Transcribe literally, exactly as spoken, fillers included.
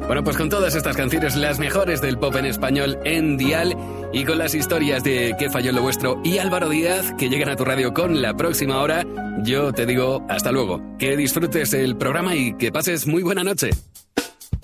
Bueno, pues con todas estas canciones, las mejores del pop en español en Dial, y con las historias de Qué falló en lo vuestro y Álvaro Díaz, que llegan a tu radio con La Próxima Hora, yo te digo hasta luego. Que disfrutes el programa y que pases muy buena noche.